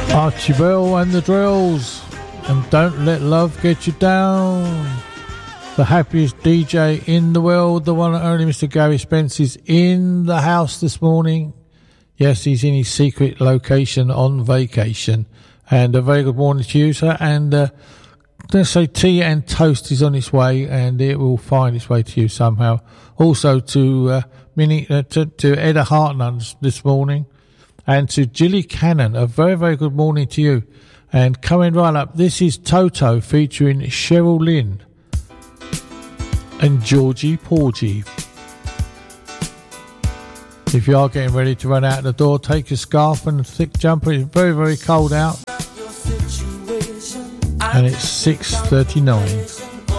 Archie Bell and the Drills, and Don't Let Love Get You Down. The happiest DJ in the world, the one and only Mr. Gary Spence, is in the house this morning. Yes, he's in his secret location on vacation. And a very good morning to you, sir. And let's say tea and toast is on its way, and it will find its way to you somehow. Also to Edda Hartnell this morning. And to Gilly Cannon, a very, very good morning to you. And coming right up, this is Toto featuring Cheryl Lynn and Georgie Porgy. If you are getting ready to run out the door, take your scarf and a thick jumper. It's very, very cold out. And it's 6:39.